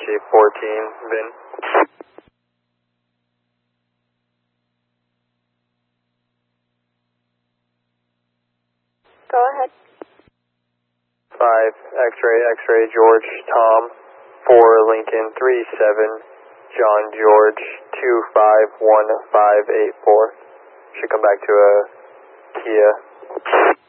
Taxi 14, Vin. Go ahead. 5, X-ray, George, Tom, 4, Lincoln, 37, John, George, 251584. Should come back to a Kia.